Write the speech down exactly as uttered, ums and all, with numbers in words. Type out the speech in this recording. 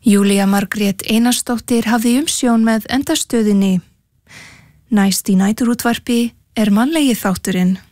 Júlía Margrét Einarsdóttir hafði umsjón með endastöðinni. Næst í næturútvarpi er mannlegi þátturinn.